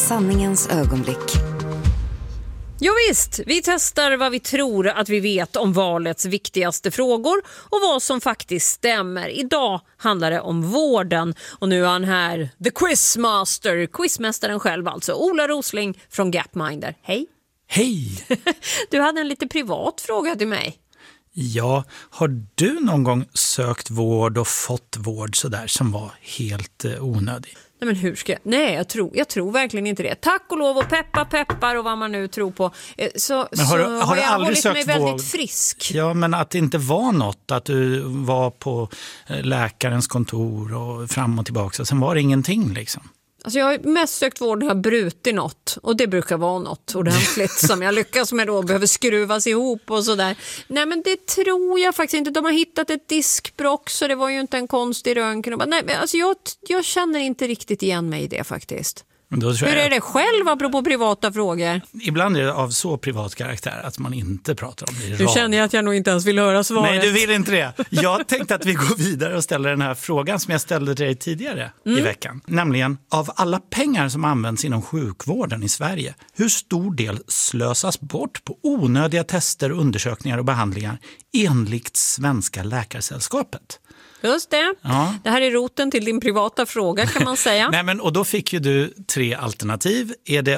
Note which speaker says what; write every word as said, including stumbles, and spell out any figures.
Speaker 1: Sanningens ögonblick.
Speaker 2: Jo visst, vi testar vad vi tror att vi vet om valets viktigaste frågor och vad som faktiskt stämmer. Idag handlar det om vården och nu är han här, the quizmaster, quizmästaren själv alltså, Ola Rosling från Gapminder. Hej!
Speaker 3: Hej!
Speaker 2: Du hade en lite privat fråga till mig.
Speaker 3: Ja, har du någon gång sökt vård och fått vård sådär som var helt eh, onödig?
Speaker 2: Nej men hur ska jag? Nej, jag tror, jag tror verkligen inte det. Tack och lov och peppa peppar och vad man nu tror på. Så,
Speaker 3: men har,
Speaker 2: så
Speaker 3: du, har,
Speaker 2: har
Speaker 3: du
Speaker 2: jag
Speaker 3: aldrig
Speaker 2: hållit
Speaker 3: sökt
Speaker 2: mig väldigt
Speaker 3: vård?
Speaker 2: Frisk.
Speaker 3: Ja, men att det inte var något. Att du var på läkarens kontor och fram och tillbaka. Sen var det ingenting liksom.
Speaker 2: Alltså jag har mest sökt vård när jag har brutit något. Och det brukar vara något ordentligt som jag lyckas med då. Behöver skruvas ihop och sådär. Nej men det tror jag faktiskt inte. De har hittat ett diskbråck så det var ju inte en konstig röntgen. Nej men alltså jag, jag känner inte riktigt igen mig i det faktiskt.
Speaker 3: Men då tror
Speaker 2: Hur
Speaker 3: jag...
Speaker 2: är det själv apropå privata frågor?
Speaker 3: Ibland är det av så privat karaktär att man inte pratar om det i
Speaker 2: Du
Speaker 3: rad.
Speaker 2: känner jag att jag nog inte ens vill höra svaret.
Speaker 3: Nej, du vill inte det. Jag tänkte att vi går vidare och ställer den här frågan som jag ställde till dig tidigare mm. i veckan. Nämligen, av alla pengar som används inom sjukvården i Sverige, hur stor del slösas bort på onödiga tester, undersökningar och behandlingar enligt Svenska Läkarsällskapet?
Speaker 2: Just det. Ja. Det här är roten till din privata fråga kan man säga.
Speaker 3: Nej, men, och då fick ju du tre alternativ. Är det